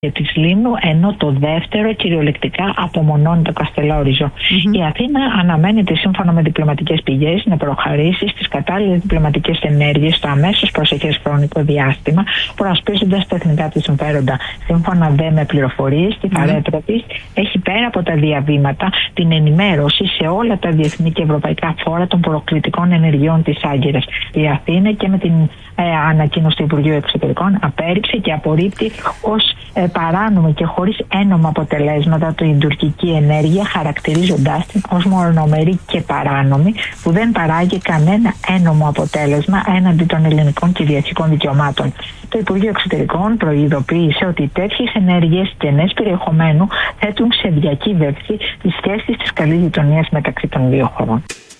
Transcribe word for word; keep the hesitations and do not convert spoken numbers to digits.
της Λίμνου, ενώ το δεύτερο κυριολεκτικά απομονώνει το Καστελόριζο. Mm-hmm. Η Αθήνα αναμένεται, σύμφωνα με διπλωματικές πηγές, να προχωρήσει στις κατάλληλες διπλωματικές ενέργειες στο αμέσως προσεχές χρονικό διάστημα, προασπίζοντας τα εθνικά της συμφέροντα. Σύμφωνα δε με πληροφορίες, η φαρέτρα mm-hmm. της έχει πέρα από τα διαβήματα την ενημέρωση σε όλα τα διεθνή και ευρωπαϊκά φόρα των προκλητικών ενεργειών της Άγκυρας. Η Αθήνα και με την ε, ανακοίνωση του Υπουργείου Εξωτερικών απέρριψε και απορρίπτει ως ε, παράνομη και χωρίς ένομα αποτελέσματα την τουρκική ενέργεια, χαρακτηρίζοντάς την ως μονομερή και παράνομη, που δεν παράγει κανένα ένομο αποτέλεσμα έναντι των ελληνικών κυριαρχικών δικαιωμάτων. Το Υπουργείο Εξωτερικών προειδοποίησε ότι τέτοιες ενέργειες κενές περιεχομένου θέτουν σε διακύβευση τις σχέσεις της καλής γειτονίας μεταξύ των δύο χωρών.